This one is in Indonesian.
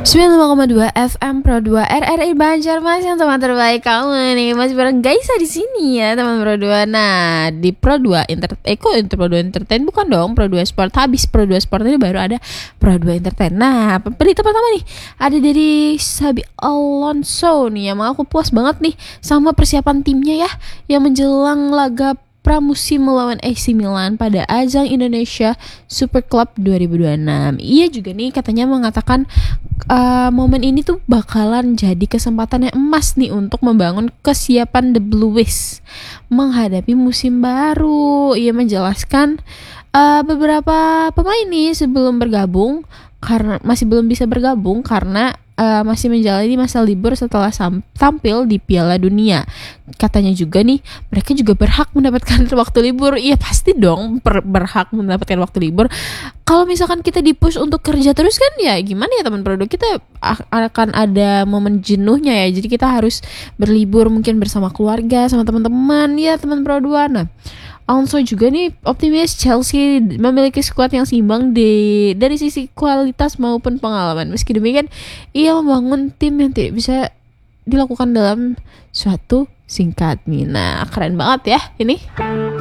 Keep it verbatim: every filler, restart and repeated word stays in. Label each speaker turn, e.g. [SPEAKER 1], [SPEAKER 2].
[SPEAKER 1] sembilan puluh lima koma dua F M Pro dua R R I Banjarmasin, teman terbaik kamu nih. Masih bareng Gaisa di sini ya, teman Pro dua. Nah, di Pro dua Enter eh kok Inter Pro dua Entertain bukan dong, Pro dua Sport. Habis Pro dua Sport ini baru ada Pro dua Entertain. Nah, berita pertama nih ada dari Xabi Alonso nih, yang aku puas banget nih sama persiapan timnya ya, yang menjelang laga pramusim melawan A C Milan pada ajang Indonesia Super Cup dua ribu dua puluh enam. Ia juga nih katanya mengatakan uh, momen ini tuh bakalan jadi kesempatan yang emas nih untuk membangun kesiapan The Blues menghadapi musim baru. Ia menjelaskan uh, beberapa pemain nih sebelum bergabung karena masih belum bisa bergabung karena Uh, masih menjalani masa libur setelah sam- tampil di Piala Dunia. Katanya juga nih, mereka juga berhak mendapatkan waktu libur. Iya pasti dong per- berhak mendapatkan waktu libur. Kalau misalkan kita di-push untuk kerja terus kan ya gimana ya teman produk, kita a- akan ada momen jenuhnya ya. Jadi kita harus berlibur mungkin bersama keluarga, sama teman-teman ya teman produk. Nah, Alonso juga nih optimis Chelsea memiliki skuad yang seimbang di dari sisi kualitas maupun pengalaman. Meski demikian, ia membangun tim yang tidak bisa dilakukan dalam suatu singkat. Nah, keren banget ya ini.